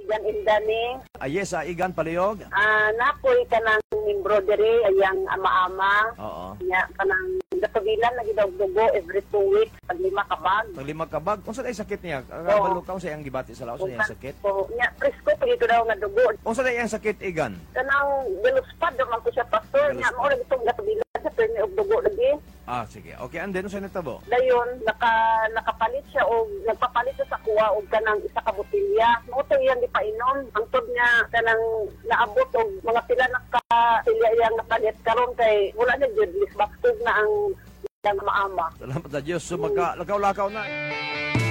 Igan Indani. Yes, Igan Palihog. Napoy ka ng embroidery, ayang ama-ama. Oo. Nya, kanang gatubilan na gidawag-dugo every 2 weeks, pag 5 kabag. Pag 5 kabag, kung saan ay sakit niya? Kabalo ka sa iyang gibati sa laos, iyang sakit? So, nya, presko, pag ito daw nga dugo. Kung saan ay iyang sakit, Igan? Kanang galuspad naman ko siya, pastor. Nya, mo rin itong gatubilan sa permi og dugo lagi. Sige. Okay, and then, saan natabo? Dayon, nakapalit siya o nagpapalit siya sa kuwa o kanang isa ka botilya. Moto yan di pa inom. Ang tod niya kanang naabot o mga pila nakasilya yang napalit karon kay wala na jud lisbaktog na ang maama. Salamat sa Diyos. So, magka-lakaw-lakaw na.